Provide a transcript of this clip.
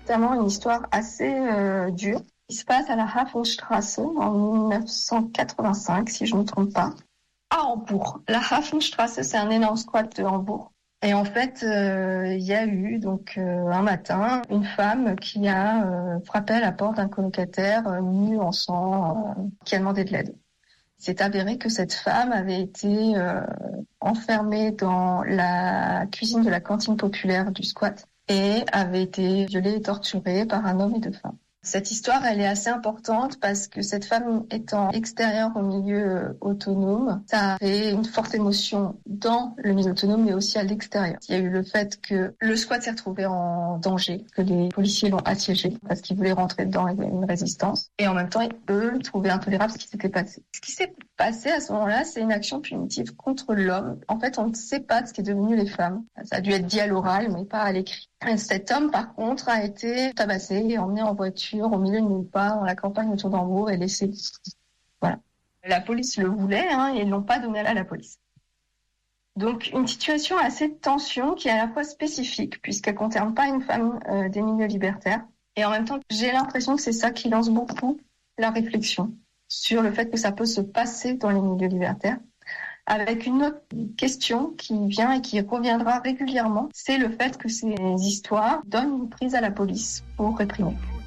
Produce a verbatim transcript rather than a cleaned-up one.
notamment une histoire assez euh, dure qui se passe à la Hafenstraße en dix-neuf cent quatre-vingt-cinq, si je ne me trompe pas, à Hambourg. La Hafenstraße, c'est un énorme squat de Hambourg. Et en fait, euh, il y a eu donc euh, un matin une femme qui a euh, frappé à la porte d'un colocataire euh, nu en sang, euh, qui a demandé de l'aide. C'est avéré que cette femme avait été euh, enfermée dans la cuisine de la cantine populaire du squat et avait été violée et torturée par un homme et deux femmes. Cette histoire, elle est assez importante parce que cette femme étant extérieure au milieu autonome, ça a fait une forte émotion dans le milieu autonome mais aussi à l'extérieur. Il y a eu le fait que le squat s'est retrouvé en danger, que les policiers l'ont assiégé parce qu'ils voulaient rentrer dedans et il y a eu une résistance. Et en même temps, eux trouvaient intolérable ce qui s'était passé. Ce qui s'est passé à ce moment-là, c'est une action punitive contre l'homme. En fait, on ne sait pas de ce qui est devenu les femmes. Ça a dû être dit à l'oral mais pas à l'écrit. Cet homme, par contre, a été tabassé et emmené en voiture au milieu de nulle part dans la campagne autour d'Hambourg et laissé. Voilà. La police le voulait hein, et ils l'ont pas donné à la police. Donc une situation assez de tension qui est à la fois spécifique puisqu'elle ne concerne pas une femme euh, des milieux libertaires et en même temps j'ai l'impression que c'est ça qui lance beaucoup la réflexion sur le fait que ça peut se passer dans les milieux libertaires. Avec une autre question qui vient et qui reviendra régulièrement, c'est le fait que ces histoires donnent une prise à la police pour réprimer.